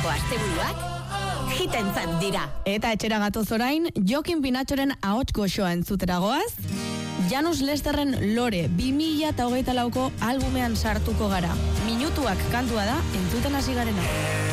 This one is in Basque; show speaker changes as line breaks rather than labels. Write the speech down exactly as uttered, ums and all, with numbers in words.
honetako asteburuak hitentzat dira.
Eta etxera gatoz orain, Jokin Pinatxoren ahots goxoa entzutera goaz. Janus Lesterren Lore bi mila hogeita lauko albumean sartuko gara. Minutuak kantua da entzuten hasi garena.